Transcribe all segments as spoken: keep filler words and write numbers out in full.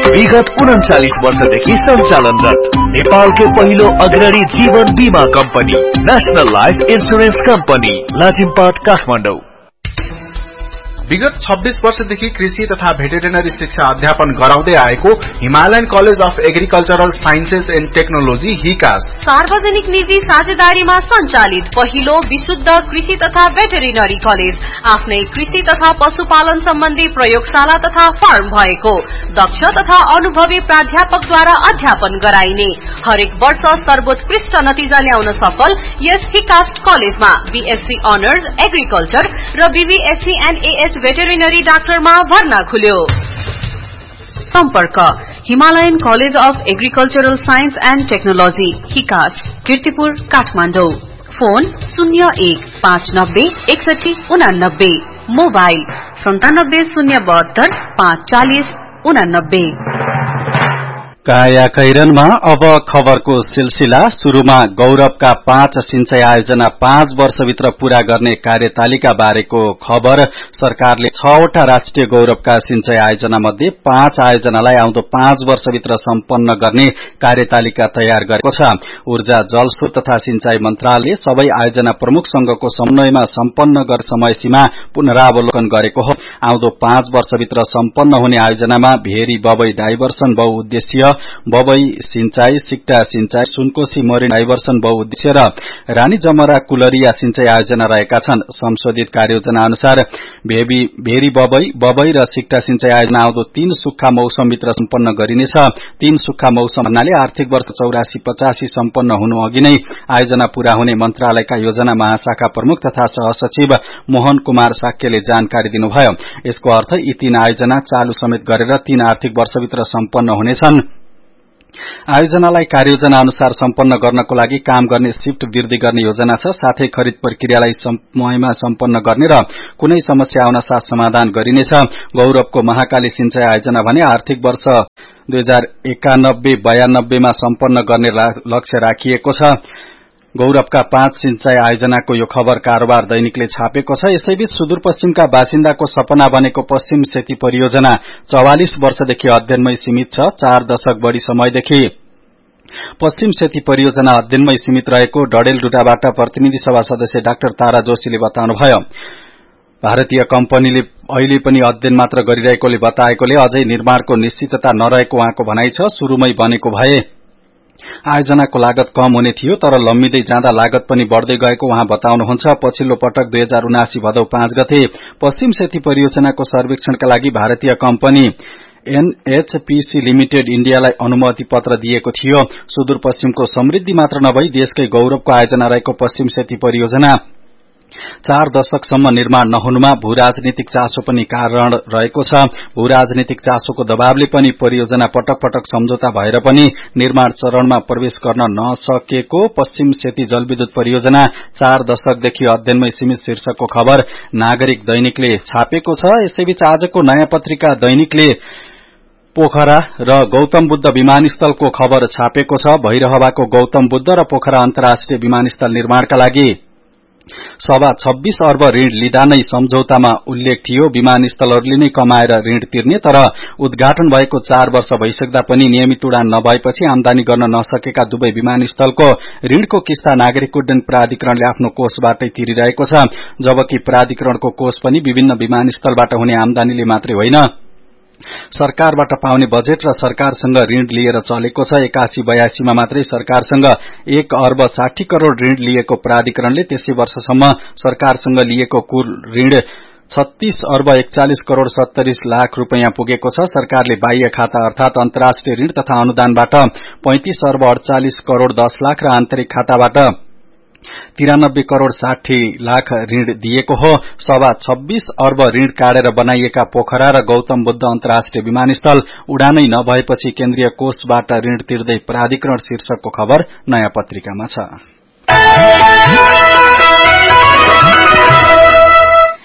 विगत उन्चालिस वर्षदेखि सञ्चालनरत नेपालको पहिलो अग्रणी जीवन बीमा company national life insurance company Lazimpat Kathmandu. विगत छब्बीस वर्षदेखि कृषि तथा भेटेरिनरी शिक्षा अध्यापन गराउँदै आएको Himalayan college of agricultural sciences and technology हिकास सार्वजनिक निजी साझेदारीमा सञ्चालित पहिलो विशुद्ध कृषि तथा भेटेरिनरी कलेज आफ्नै कृषि तथा पशुपालन सम्बन्धी प्रयोगशाला तथा फार्म भएको दक्ष तथा अनुभवी प्राध्यापकद्वारा अध्यापन गराइने हरेक वर्ष सर्वोत्कृष्ट नतिजा ल्याउन सफल यस हिकास कलेजमा बीएससी अनर्स एग्रिकल्चर र बीबीएससी एन्ड एएच भेटेरिनरी डाक्टरमा भर्ना खुल्यो। सम्पर्क Himalayan college of agricultural science and technology हिकास Kirtipur Kathmandu. Phone शून्य एक पाँच नब्बे एकसठी उनानब्बे मोबाइल सन्तानब्बे शून्य बहत्तर पाँच चालिस उनानब्बे। काया कैरनमा अब खबरको सिलसिला। शुरूमा गौरवका पाँच सिंचाई आयोजना पाँच वर्षभित्र पूरा गर्ने कार्यतालिका बारेको खबर। सरकारले छवटा राष्ट्रिय गौरवका सिंचाई आयोजना मध्ये पाँच आयोजनालाई आउँदो पाँच वर्षभित्र सम्पन्न गर्ने कार्यतालिका तयार गरेको छ। ऊर्जा जलस्रोत तथा सिंचाई मन्त्रालयले सबै आयोजना प्रमुखसँगको समन्वयमा सम्पन्न गर्ने समय सीमा पुनरावलोकन गरेको हो। आउँदो पाँच वर्षभित्र सम्पन्न हुने आयोजनामा भेरी बबई डाइभर्सन बहुउद्देश्य, बबई सिंचाई, सिक्टा सिंचाई, सुनकोशी मरिन डाइभर्सन बहुउद्देश्य र रानी जमरा कुलरिया सिंचाई आयोजना रहेका छन्। संशोधित कार्ययोजना अनुसार भेरी, भेरी बबई, बबई र सिक्टा सिंचाई आयोजना आउँदो तीन सुक्खा मौसमभित्र सम्पन्न गरिनेछ। तीन सुक्खा मौसम भन्नाले आर्थिक वर्ष चौरासी पचासी सम्पन्न हुनु अघि नै आयोजना पूरा हुने मन्त्रालयका योजना महाशाखा प्रमुख तथा सहसचिव मोहन कुमार साक्यले जानकारी दिनुभयो। यसको अर्थ यी तीन आयोजना चालू समेत गरेर तीन आर्थिक वर्षभित्र सम्पन्न हुनेछन्। आयोजनालाई कार्ययोजना अनुसार सम्पन्न गर्नको लागि काम गर्ने शिफ्ट वृद्धि गर्ने योजना छ। साथै खरिद प्रक्रियालाई समयमा सम्पन्न गर्ने र कुनै समस्या आउन साथ समाधान गरिनेछ। गौरवको महाकाली सिंचाई आयोजना भने आर्थिक वर्ष दुई हजार एकानब्बे बयानब्बेमा सम्पन्न गर्ने लक्ष्य राखिएको छ। गौरवका पाँच सिंचाई आयोजनाको यो खबर कारोबार दैनिकले छापेको छ। यसैबीच सुदूरपश्चिमका बासिन्दाको सपना बनेको पश्चिम सेती परियोजना चौवालिस वर्षदेखि अध्ययनमै सीमित छ। चार दशक बढ़ी समयदेखि पश्चिम सेती परियोजना अध्ययनमै सीमित रहेको डडेलधुराबाट प्रतिनिधि सभा सदस्य डाक्टर तारा जोशीले बताउनुभयो। भारतीय कम्पनीले अहिले पनि अध्ययन मात्र गरिरहेकोले बताएकोले अझै निर्माणको निश्चितता नरहेको उहाँको भनाइ छ। शुरूमै बनेको भए आयोजनाको लागत कम हुने थियो, तर लम्बिँदै जाँदा लागत पनि बढ़दै गएको उहाँ बताउनुहुन्छ। पछिल्लो पटक दुई हजार उनासी भदौ पाँच गते पश्चिम सेती परियोजनाको सर्वेक्षणका लागि भारतीय कम्पनी एनएचपीसी लिमिटेड इण्डियालाई अनुमति पत्र दिएको थियो। सुदूरपश्चिमको समृद्धि मात्र नभई देशकै गौरवको आयोजना रहेको पश्चिम सेती परियोजना चार दशकसम्म निर्माण नहुनुमा भू राजनीतिक चासो पनि कारण रहेको छ। भू राजनीतिक चासोको दबावले पनि परियोजना पटक पटक सम्झौता भएर पनि निर्माण चरणमा प्रवेश गर्न नसकेको पश्चिम सेती जलविद्युत परियोजना चार दशकदेखि अध्ययनमै सीमित शीर्षकको खबर नागरिक दैनिकले छापेको छ। यसैबीच आजको नयाँ पत्रिका दैनिकले पोखरा र गौतम बुद्ध विमानस्थलको खबर छापेको छ। भैरहवाको गौतम बुद्ध र पोखरा अन्तर्राष्ट्रिय विमानस्थल निर्माणका लागि सवा छब्बीस अर्ब ऋण लिँदा नै सम्झौतामा उल्लेख थियो। विमानस्थलहरूले नै कमाएर ऋण तिर्ने, तर उद्घाटन भएको चार वर्ष भइसक्दा पनि नियमित उडान नभएपछि आमदानी गर्न नसकेका दुवै विमानस्थलको ऋणको किस्ता नागरिक उड्डयन प्राधिकरणले आफ्नो कोषबाटै तिरिरहेको छ। जबकि प्राधिकरणको कोष पनि विभिन्न विमानस्थलबाट हुने आमदानीले मात्रै होइन, सरकारबाट पाउने बजेट र सरकारसँग ऋण लिएर चलेको छ। एकासी बयासीमा मात्रै सरकारसँग एक अर्ब साठी करोड़ ऋण लिएको प्राधिकरणले त्यसै वर्षसम्म सरकारसँग लिएको कुल ऋण छत्तीस अर्ब एकचालिस करोड़ सत्तरी लाख रूपियाँ पुगेको छ। सरकारले बाह्य खाता अर्थात अन्तर्राष्ट्रिय ऋण तथा अनुदानबाट पैंतीस अर्ब अड़चालिस करोड़ दस लाख र आन्तरिक खाताबाट तिरानब्बे करोड़ साठी लाख ऋण दिएको हो। सवा छब्बीस अर्ब ऋण काटेर बनाइएका पोखरा र गौतम बुद्ध अन्तर्राष्ट्रिय विमानस्थल उडानै नभएपछि केन्द्रीय कोषबाट ऋण तिर्दै प्राधिकरण शीर्षकको खबर नयाँ पत्रिकामा छ।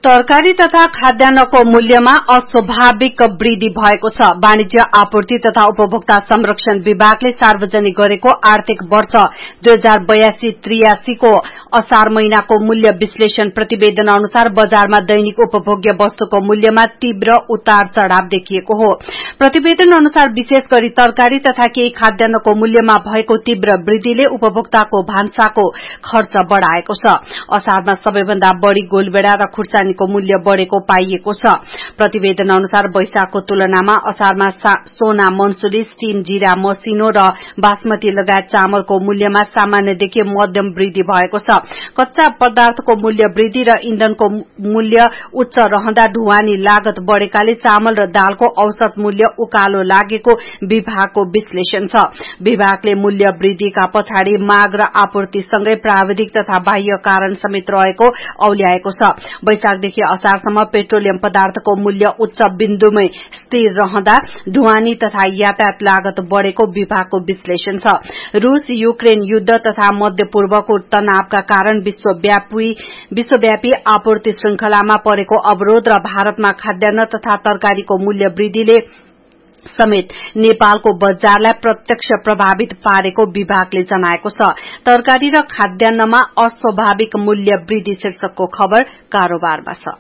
तरकारी तथा खाद्यान्नको मूल्यमा अस्वाभाविक वृद्धि भएको छ। वाणिज्य आपूर्ति तथा उपभोक्ता संरक्षण विभागले सार्वजनिक गरेको आर्थिक वर्ष दुई हजार बयासी त्रियासीको असार महिनाको मूल्य विश्लेषण प्रतिवेदन अनुसार बजारमा दैनिक उपभोग्य वस्तुको मूल्यमा तीव्र उतार चढ़ाव देखिएको हो। प्रतिवेदन अनुसार विशेष गरी तरकारी तथा केही खाद्यान्नको मूल्यमा भएको तीव्र वृद्धिले उपभोक्ताको भान्साको खर्च बढ़ाएको छ। असारमा सबैभन्दा बढ़ी गोलबेड़ा र खुर्सानी को मूल्य बढ़ेको पाइएको छ। प्रतिवेदन अनुसार वैशाखको तुलनामा असारमा सोना मनसुली, स्टीम जीरा मसिनो र बासमती लगायत चामलको मूल्यमा सामान्यदेखि मध्यम वृद्धि भएको छ। कच्चा पदार्थको मूल्य वृद्धि र इन्धनको मूल्य उच्च रहँदा ढुवानी लागत बढ़ेकाले चामल र दालको औसत मूल्य उकालो लागेको विभागको विश्लेषण छ। विभागले मूल्य वृद्धिका पछाडि माग र आपूर्तिसँगै प्राविधिक तथा बाह्य कारण समेत रहेको औल्याएको छ। वैशाखदेखि असारसम्म पेट्रोलियम पदार्थको मूल्य उच्च बिन्दुमै स्थिर रहँदा ढुवानी तथा यातायात लागत बढ़ेको विभागको विश्लेषण छ। रूस युक्रेन युद्ध तथा मध्य पूर्वको तनावका कारण विश्वव्यापी विश्वव्यापी आपूर्ति श्रृंखलामा परेको अवरोध र भारतमा खाद्यान्न तथा तरकारीको मूल्य वृद्धिले समेत नेपालको बजारलाई प्रत्यक्ष प्रभावित पारेको विभागले जनाएको छ। तरकारी र खाद्यान्नमा अस्वाभाविक मूल्य वृद्धि शीर्षकको खबर कारोबारमा छ।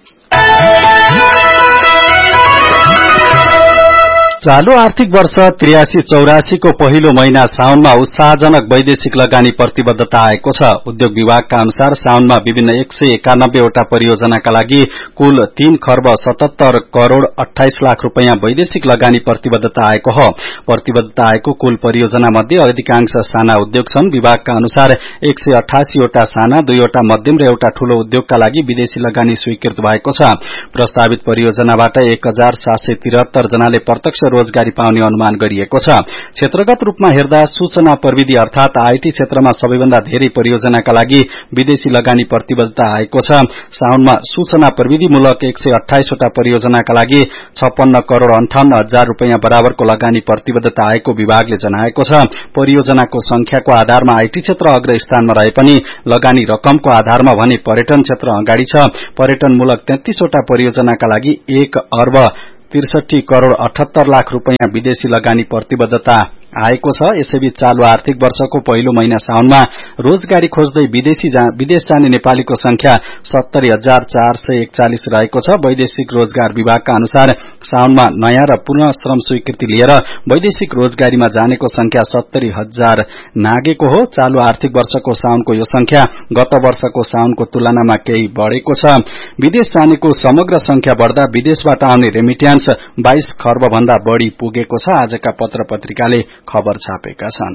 चालू आर्थिक वर्ष त्रियासी चौरासी को पहिलो महिना साउनमा उत्साहजनक वैदेशिक लगानी प्रतिबद्धता आएको छ। उद्योग विभागका अनुसार साउनमा विभिन्न एक सय एकानब्बेवटा परियोजनाका लागि कुल तीन खर्ब सतहत्तर करोड़ अठाइस लाख रूपियाँ वैदेशिक लगानी प्रतिबद्धता आएको हो। प्रतिबद्धता आएको कुल परियोजना मध्ये अधिकांश साना उद्योग छन्। विभागका अनुसार एक सय अठासीवटा साना, दुईवटा मध्यम र एउटा ठूलो उद्योगका लागि विदेशी लगानी स्वीकृत भएको छ। प्रस्तावित परियोजनाबाट एक हजार सात सय त्रिहत्तर जनाले प्रत्यक्ष रोजगारी पाउने अनुमान गरिएको छ। क्षेत्रगत रूपमा हेर्दा सूचना प्रविधि अर्थात आईटी क्षेत्रमा सबैभन्दा धेरै परियोजनाका लागि विदेशी लगानी प्रतिबद्धता आएको छ। साउनमा सूचना प्रविधिमूलक एक सय अठाइसवटा परियोजनाका लागि छप्पन्न करोड़ अन्ठाउन्न हजार रूपियाँ बराबरको लगानी प्रतिबद्धता आएको विभागले जनाएको छ। परियोजनाको संख्याको आधारमा आईटी क्षेत्र अग्र स्थानमा रहे पनि लगानी रकमको आधारमा भने पर्यटन क्षेत्र अगाडि छ। पर्यटनमूलक तेत्तीसवटा परियोजनाका लागि एक अर्ब त्रिसठी करोड़ अठहत्तर लाख रूपियाँ विदेशी लगानी प्रतिबद्धता आएको छ। यसैबीच चालू आर्थिक वर्षको पहिलो महिना साउनमा रोजगारी खोज्दै विदेशी जा, विदेश जाने नेपालीको संख्या सत्तरी हजार चार सय एकचालिस रहेको छ। वैदेशिक रोजगार विभागका अनुसार साउनमा नयाँ र पुनः श्रम स्वीकृति लिएर वैदेशिक रोजगारीमा जानेको संख्या सत्तरी हजार नागेको हो। चालू आर्थिक वर्षको साउनको यो संख्या गत वर्षको साउनको तुलनामा केही बढ़ेको छ। विदेश जानेको समग्र संख्या बढ़दा विदेशबाट आउने रेमिट्यान्स बाइस खर्ब भन्दा बढ़ी पुगेको छ। आजका पत्र पत्रिकाले खबर छापेका छन्।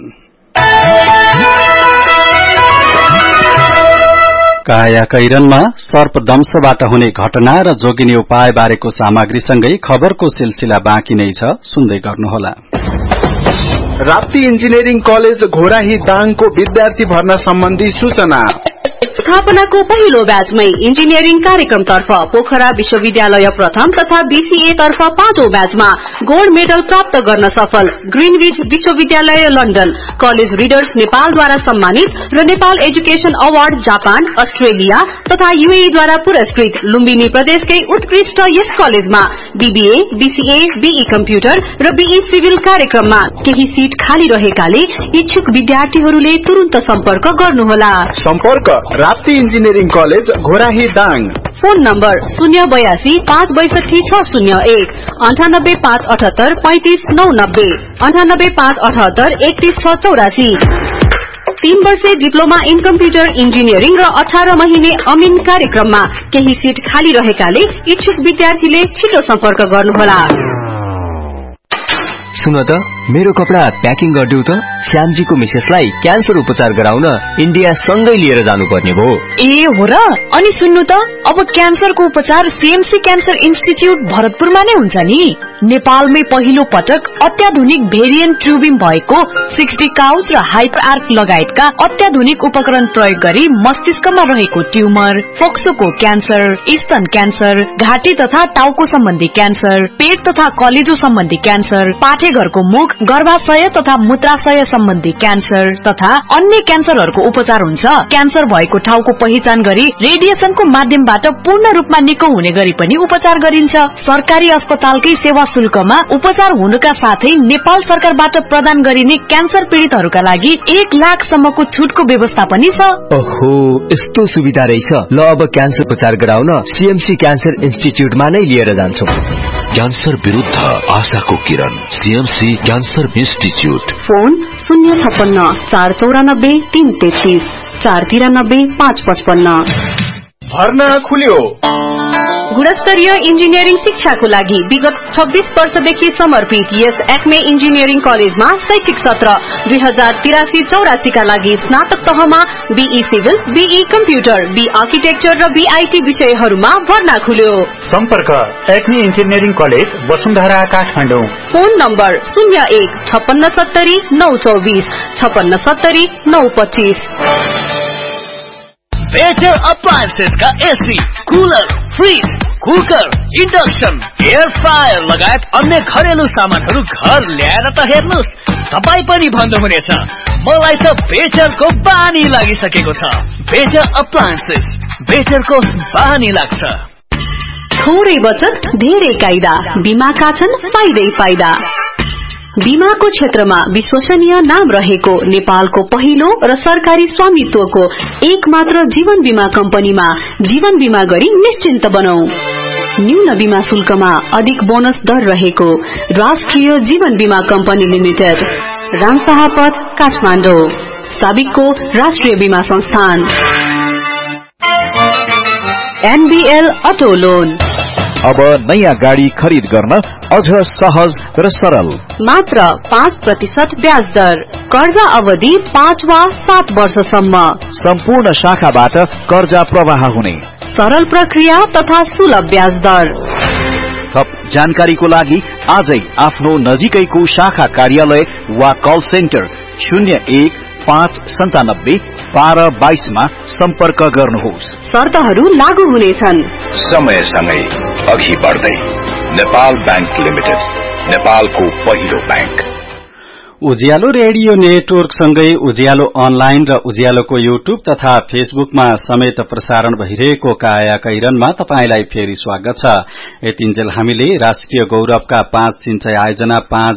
काया कैरनमा सर्पदंशबाट हुने घटना र जोगिने उपाय बारेको सामग्रीसँगै खबरको सिलसिला बाँकी नै छ, सुन्दै गर्नुहोला। राप्ती इन्जिनियरिङ कलेज घोराही दाङको विद्यार्थी भर्ना सम्बन्धी सूचना। स्थापनाको पहिलो ब्याचमै इन्जिनियरिङ कार्यक्रमतर्फ पोखरा विश्वविद्यालय प्रथम तथा बीसीए तर्फ पाँचौं ब्याचमा गोल्ड मेडल प्राप्त गर्न सफल ग्रीनविच विश्वविद्यालय लन्डन कलेज रिडर्स नेपालद्वारा सम्मानित र Nepal education award Japan, Australia तथा यूएई द्वारा पुरस्कृत लुम्बिनी प्रदेशकै उत्कृष्ट यस कलेजमा बीबीए, बीसीए, बीई कम्प्युटर र बीई सिभिल कार्यक्रममा केही सीट खाली रहेकाले इच्छुक विद्यार्थीहरूले तुरुन्त सम्पर्क गर्नुहोला। सम्पर्क Rapti engineering college Ghorahi Dang. Phone number शून्य बयासी पाँच बैसठी छ शून्य एक अन्ठानब्बे पाँच अठहत्तर पैंतिस नौ नब्बे अन्ठानब्बे पाँच अठहत्तर एकतीस छ चौरासी। तीन वर्षे डिप्लोमा इन कम्प्युटर इन्जिनियरिङ र अठार महिने अमिन कार्यक्रममा केही सीट खाली रहेकाले इच्छुक विद्यार्थीले छिटो सम्पर्क गर्नुहोला। सुन त, मेरो कपडा प्याकिङ गरिदेऊ त। श्यामजीको मिसेसलाई क्यान्सर उपचार गराउन इन्डिया सँगै लिएर जानुपर्ने भो। ए हो र? अनि सुन्नु त, अब क्यान्सरको उपचार सीएमसी क्यान्सर इन्स्टिच्युट भरतपुरमा नै हुन्छ नि। नेपालमै पहिलो पटक अत्याधुनिक भेरिएन्ट ट्युबिङ भएको सिक्सटी काउस र हाइपर आर्क लगायतका अत्याधुनिक उपकरण प्रयोग गरी मस्तिष्कमा रहेको ट्युमर, फोक्सोको क्यान्सर, स्तन क्यान्सर, घाँटी तथा टाउको सम्बन्धी क्यान्सर, पेट तथा कलेजो सम्बन्धी क्यान्सर, पाठेघरको मुख, गर्भाशय तथा मूत्राशय सम्बन्धी क्यान्सर तथा अन्य क्यान्सरहरूको उपचार हुन्छ। क्यान्सर भएको ठाउँको पहिचान गरी रेडिएसनको माध्यमबाट पूर्ण रूपमा निको हुने गरी पनि उपचार गरिन्छ। सरकारी अस्पतालकै सेवा शुल्कमा उपचार हुनुका साथै नेपाल सरकारबाट प्रदान गरिने क्यान्सर पीड़ितहरूका लागि एक लाख सम्मको छुटको व्यवस्था पनि छ। ओहो, यस्तो सुविधा रहेछ। ल अब क्यान्सर उपचार गराउन सीएमसी क्यान्सर इन्स्टिच्युटमा नै लिएर जान्छौ। क्यान्सर विरुद्ध आशाको किरण, सीएमसी क्यान्सर इन्स्टिच्युट। फोन शून्य छप्पन्न चार चौरानब्बे तीन तेत्तीस चार तिरानब्बे पाँच पचपन्न। भर्ना खुल्यो। गुणस्तरीय इन्जिनियरिङ शिक्षाको लागि विगत छब्बीस वर्षदेखि समर्पित यस एक्मे इन्जिनियरिङ कलेजमा शैक्षिक सत्र दुई हजार तिरासी चौरासी का लागि स्नातक तहमा be civil, be computer, be architecture र बीआईटी विषयहरूमा भर्ना खुल्यो। सम्पर्क Acme engineering college, Vasundhara, Kathmandu. Phone number शून्य एक छप्पन्न सत्तरी नौ चौबिस छप्पन्न सत्तरी नौ पच्चीस। बेटर अप्लायन्सेस का AC, cooler, fridge, cooker, induction, air fryer लगायत अन्य घरेलु सामानहरू घर ल्याएर त हेर्नुस्, तपाई पनि भन्नुहुनेछ मलाई त बेटरको बानी लागिसकेको छ। बेटर अप्लायन्सेस, बेटरको बानी लाग्छ। थोरै बचत धेरै कायदा, बीमाका छन् फाइदै फाइदा। बीमाको क्षेत्रमा विश्वसनीय नाम रहेको नेपालको पहिलो र सरकारी स्वामित्वको एक मात्र जीवन बीमा कम्पनीमा जीवन बीमा गरी निश्चिन्त बनौं। न्यून बीमा शुल्कमा अधिक बोनस दर रहेको राष्ट्रिय जीवन बीमा कम्पनी लिमिटेड, रामशाहपथ, काठमाडौँ। साबिकको राष्ट्रिय बीमा संस्थान। NBL auto loan. अब नयाँ गाडी खरिद गर्न अझ सहज र सरल। मात्र पाँच प्रतिशत ब्याज दर, कर्जा अवधि पाँच वा सात वर्षसम्म। सम्पूर्ण शाखाबाट कर्जा प्रवाह हुने सरल प्रक्रिया तथा सुलभ ब्याज दर। थप जानकारीको लागि आजै आफ्नो नजिकैको शाखा कार्यालय वा कल सेन्टर शून्य एक पाँच सन्तानब्बे बाह्र बाइसमा सम्पर्क गर्नुहोस्। शर्तहरू लागू हुनेछन्। समयसँगै अघि बढ्दै नेपाल बैंक लिमिटेड, नेपालको पहिलो बैंक। उज्यालो रेडियो नेटवर्क सँगै उज्यालो अनलाइन र उज्यालोको युट्युब तथा फेसबुकमा समेत प्रसारण भइरहेको काया कैरनमा तपाईंलाई फेरि स्वागत छ। यतिन्जेल हामीले राष्ट्रिय गौरवका पाँच सिंचाई आयोजना पाँच